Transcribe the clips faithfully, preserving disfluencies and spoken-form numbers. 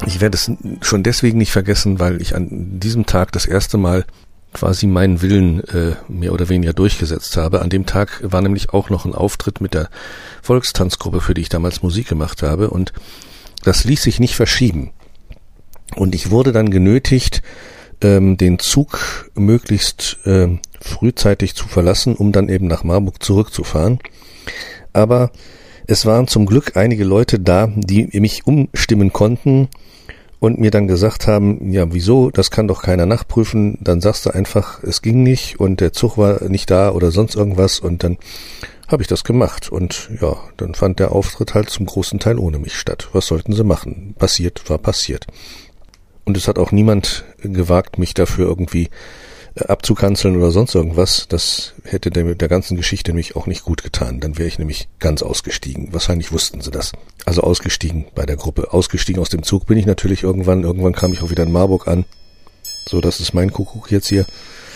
Ich werde es schon deswegen nicht vergessen, weil ich an diesem Tag das erste Mal quasi meinen Willen äh, mehr oder weniger durchgesetzt habe. An dem Tag war nämlich auch noch ein Auftritt mit der Volkstanzgruppe, für die ich damals Musik gemacht habe, und das ließ sich nicht verschieben. Und ich wurde dann genötigt, ähm, den Zug möglichst äh, frühzeitig zu verlassen, um dann eben nach Marburg zurückzufahren. Aber es waren zum Glück einige Leute da, die mich umstimmen konnten und mir dann gesagt haben, ja, wieso, das kann doch keiner nachprüfen, dann sagst du einfach, es ging nicht und der Zug war nicht da oder sonst irgendwas, und dann habe ich das gemacht und ja, dann fand der Auftritt halt zum großen Teil ohne mich statt. Was sollten sie machen? Passiert war passiert. Und es hat auch niemand gewagt, mich dafür irgendwie abzukanzeln oder sonst irgendwas. Das hätte der, der ganzen Geschichte nämlich auch nicht gut getan. Dann wäre ich nämlich ganz ausgestiegen. Wahrscheinlich wussten sie das. Also ausgestiegen bei der Gruppe. Ausgestiegen aus dem Zug bin ich natürlich irgendwann. Irgendwann kam ich auch wieder in Marburg an. So, das ist mein Kuckuck jetzt hier.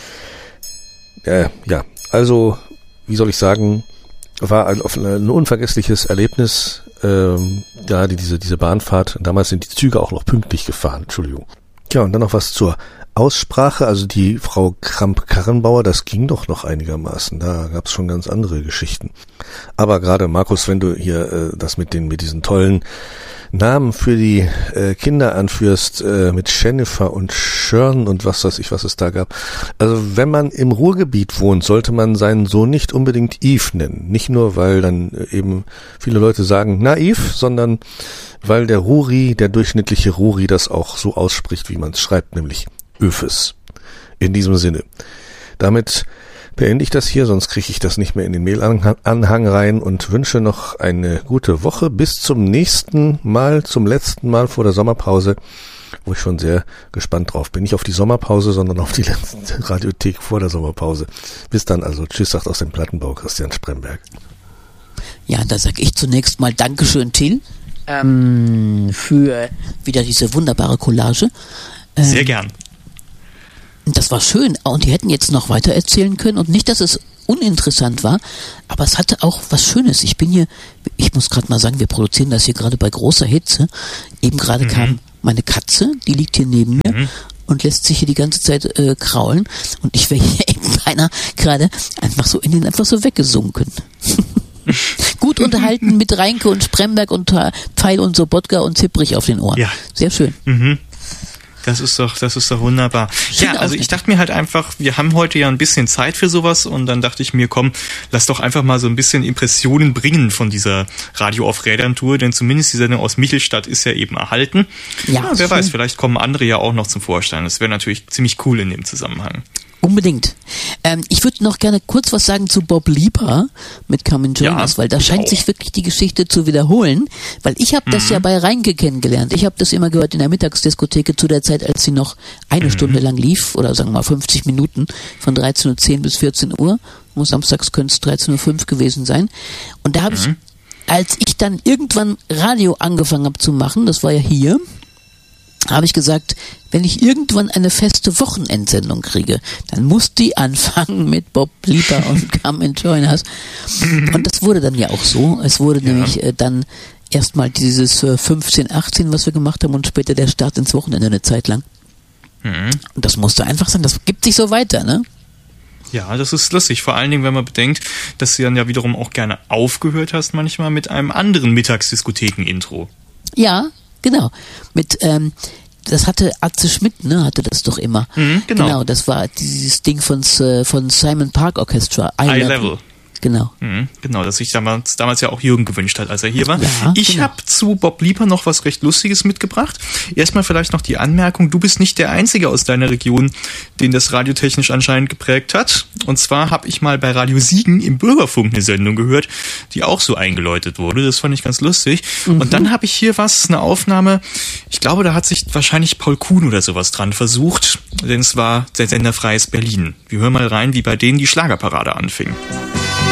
Äh, ja, also, wie soll ich sagen, war ein, ein unvergessliches Erlebnis. Ähm, ja, die, diese, diese Bahnfahrt. Damals sind die Züge auch noch pünktlich gefahren. Entschuldigung. Ja, und dann noch was zur Aussprache, also die Frau Kramp-Karrenbauer, das ging doch noch einigermaßen, da gab's schon ganz andere Geschichten. Aber gerade, Markus, wenn du hier äh, das mit den mit diesen tollen Namen für die äh, Kinder anführst, äh, mit Jennifer und Shern und was weiß ich, was es da gab. Also wenn man im Ruhrgebiet wohnt, sollte man seinen Sohn nicht unbedingt Yves nennen. Nicht nur, weil dann eben viele Leute sagen naiv, sondern weil der Ruri, der durchschnittliche Ruri, das auch so ausspricht, wie man es schreibt, nämlich Öfes. In diesem Sinne. Damit beende ich das hier, sonst kriege ich das nicht mehr in den Mailanhang rein und wünsche noch eine gute Woche. Bis zum nächsten Mal, zum letzten Mal vor der Sommerpause, wo ich schon sehr gespannt drauf bin. Nicht auf die Sommerpause, sondern auf die letzte Radiothek vor der Sommerpause. Bis dann also. Tschüss, sagt aus dem Plattenbau Christian Spremberg. Ja, da sag ich zunächst mal Dankeschön, Till, ähm, für wieder diese wunderbare Collage. Ähm, sehr gern. Das war schön, und die hätten jetzt noch weiter erzählen können, und nicht, dass es uninteressant war, aber es hatte auch was Schönes. Ich bin hier, ich muss gerade mal sagen, wir produzieren das hier gerade bei großer Hitze. Eben gerade mhm. kam meine Katze, die liegt hier neben mir mhm. und lässt sich hier die ganze Zeit äh, kraulen, und ich wäre hier eben beinahe gerade einfach so in den einfach so weggesunken. Gut unterhalten mit Reinke und Spremberg und Pfeil und Sobotka und Zipprich auf den Ohren. Ja. Sehr schön. Mhm. Das ist doch, das ist doch wunderbar. Ja, also ich dachte mir halt einfach, wir haben heute ja ein bisschen Zeit für sowas, und dann dachte ich mir, komm, lass doch einfach mal so ein bisschen Impressionen bringen von dieser Radio auf Rädern Tour, denn zumindest die Sendung aus Michelstadt ist ja eben erhalten. Ja, ja, wer schön. Weiß, vielleicht kommen andere ja auch noch zum Vorschein. Das wäre natürlich ziemlich cool in dem Zusammenhang. Unbedingt. Ähm, ich würde noch gerne kurz was sagen zu Bob Lieper mit Come and Join Us, ja, weil da scheint auch sich wirklich die Geschichte zu wiederholen, weil ich habe mhm. das ja bei Reinke kennengelernt. Ich habe das immer gehört in der Mittagsdiskotheke zu der Zeit, als sie noch eine mhm. Stunde lang lief, oder sagen wir mal fünfzig Minuten, von dreizehn Uhr zehn bis vierzehn Uhr. Und samstags könnte es dreizehn Uhr fünf gewesen sein. Und da habe mhm. ich, als ich dann irgendwann Radio angefangen habe zu machen, das war ja hier, habe ich gesagt, wenn ich irgendwann eine feste Wochenendsendung kriege, dann muss die anfangen mit Bob Lieper und Come and Join Us. Und das wurde dann ja auch so. Es wurde ja. nämlich äh, dann erstmal dieses äh, fünfzehn, achtzehn, was wir gemacht haben, und später der Start ins Wochenende eine Zeit lang. Mhm. Und das musste einfach sein. Das gibt sich so weiter, ne? Ja, das ist lustig. Vor allen Dingen, wenn man bedenkt, dass du dann ja wiederum auch gerne aufgehört hast, manchmal mit einem anderen Mittagsdiskotheken-Intro. Ja, genau. Mit, ähm, das hatte Atze Schmidt, ne, hatte das doch immer. Mhm, genau. Genau, das war dieses Ding von, von Simon Park Orchestra. Eye Level. Genau. Mhm, genau, das sich damals, damals ja auch Jürgen gewünscht hat, als er hier war. Ja, ich genau. habe zu Bob Lieper noch was recht Lustiges mitgebracht. Erstmal vielleicht noch die Anmerkung, du bist nicht der Einzige aus deiner Region, den das radiotechnisch anscheinend geprägt hat. Und zwar habe ich mal bei Radio Siegen im Bürgerfunk eine Sendung gehört, die auch so eingeläutet wurde. Das fand ich ganz lustig. Mhm. Und dann habe ich hier was, eine Aufnahme, ich glaube, da hat sich wahrscheinlich Paul Kuhn oder sowas dran versucht, denn es war der Sender Freies Berlin. Wir hören mal rein, wie bei denen die Schlagerparade anfing.